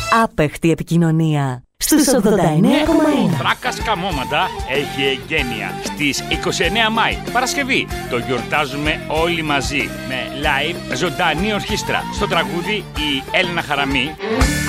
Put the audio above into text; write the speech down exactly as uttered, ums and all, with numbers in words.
Άπεχτη επικοινωνία στους ογδόντα εννέα κόμμα ένα. Τράκας Καμώματα έχει εγγένεια στις είκοσι εννέα Μάη, Παρασκευή. Το γιορτάζουμε όλοι μαζί με live ζωντανή ορχήστρα. Στο τραγούδι η Έλληνα Χαραμή.